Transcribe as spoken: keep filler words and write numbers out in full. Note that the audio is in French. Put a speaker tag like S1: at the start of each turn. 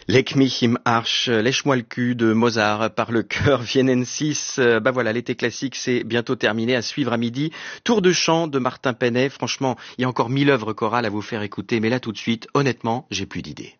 S1: Leck mich im Arsch, lèche-moi le cul de Mozart par le chœur Viennensis. Euh, bah voilà, l'été classique c'est bientôt terminé, à suivre à midi. Tour de chant de Martin Penet. Franchement, il y a encore mille œuvres chorales à vous faire écouter, mais là tout de suite, honnêtement, j'ai plus d'idées.